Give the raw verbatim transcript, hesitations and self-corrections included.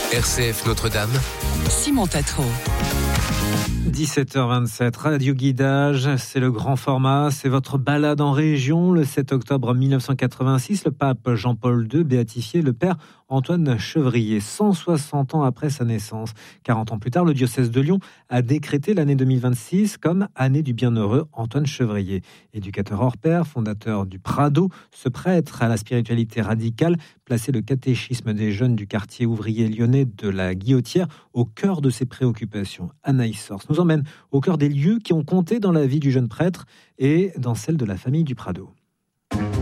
R C F Notre-Dame. Simon Tatro. dix-sept heures vingt-sept, Radio Guidage, c'est le grand format, c'est votre balade en région. Le sept octobre mille neuf cent quatre-vingt-six, le pape Jean-Paul deux béatifiait le père Antoine Chevrier, cent soixante ans après sa naissance. quarante ans plus tard, le diocèse de Lyon a décrété l'année deux mille vingt-six comme année du bienheureux Antoine Chevrier. Éducateur hors pair, fondateur du Prado, ce prêtre à la spiritualité radicale plaçait le catéchisme des jeunes du quartier ouvrier lyonnais de la Guillotière au cœur de ses préoccupations. Anaïs Sors nous emmène au cœur des lieux qui ont compté dans la vie du jeune prêtre et dans celle de la famille du Prado.